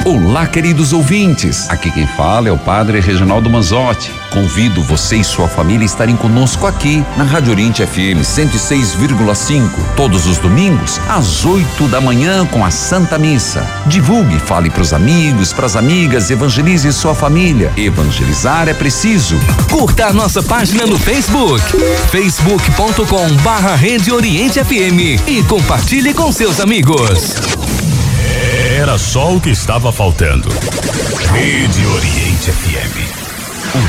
Olá, queridos ouvintes. Aqui quem fala é o Padre Reginaldo Manzotti. Convido você e sua família a estarem conosco aqui na Rádio Oriente FM 106,5, todos os domingos às 8 da manhã com a Santa Missa. Divulgue, fale pros amigos, pras amigas, evangelize sua família. Evangelizar é preciso. Curta a nossa página no Facebook, facebook.com/Rede Oriente FM e compartilhe com seus amigos. Era só o que estava faltando. Rede Oriente FM.